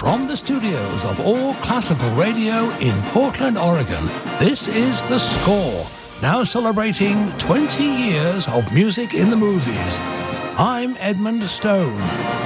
From the studios of All Classical Radio in Portland, Oregon, this is The Score, now celebrating 20 years of music in the movies. I'm Edmund Stone.